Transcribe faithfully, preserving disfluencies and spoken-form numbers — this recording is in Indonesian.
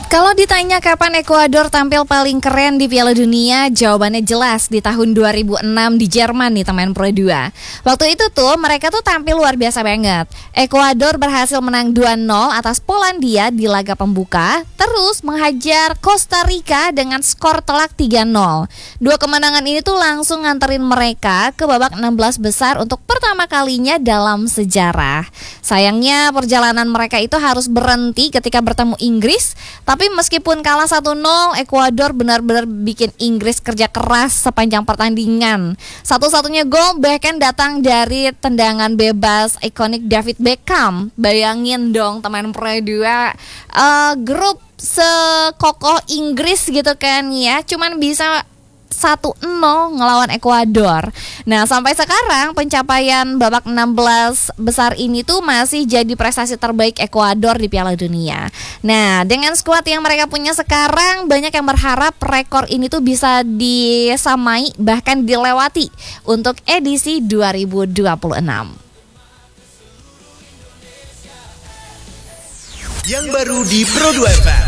Kalau ditanya kapan Ekuador tampil paling keren di Piala Dunia, jawabannya jelas di tahun dua ribu enam di Jerman nih teman Pro dua. Waktu itu tuh mereka tuh tampil luar biasa banget. Ekuador berhasil menang dua nol atas Polandia di laga pembuka, terus menghajar Costa Rica dengan skor telak tiga nol. Dua kemenangan ini tuh langsung nganterin mereka ke babak enam belas besar untuk pertama kalinya dalam sejarah. Sayangnya perjalanan mereka itu harus berhenti ketika bertemu Inggris. Tapi meskipun kalah satu nol, Ekuador benar-benar bikin Inggris kerja keras sepanjang pertandingan. Satu-satunya gol bahkan datang dari tendangan bebas ikonik David Beckham. Bayangin dong teman Pro dua, uh, grup sekokoh Inggris gitu kan ya, cuman bisa satu nol ngelawan Ekuador. Nah, sampai sekarang pencapaian babak enam belas besar ini tuh masih jadi prestasi terbaik Ekuador di Piala Dunia. Nah, dengan skuad yang mereka punya sekarang, banyak yang berharap rekor ini tuh bisa disamai bahkan dilewati untuk edisi dua ribu dua puluh enam. Yang baru di Pro dua F M.